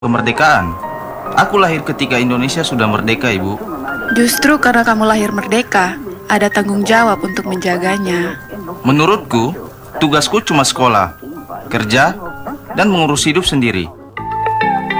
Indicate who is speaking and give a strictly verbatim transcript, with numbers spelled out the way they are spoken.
Speaker 1: Kemerdekaan. Aku lahir ketika Indonesia sudah merdeka, Ibu.
Speaker 2: Justru karena kamu lahir merdeka, ada tanggung jawab untuk menjaganya.
Speaker 1: Menurutku, tugasku cuma sekolah, kerja, dan mengurus hidup sendiri.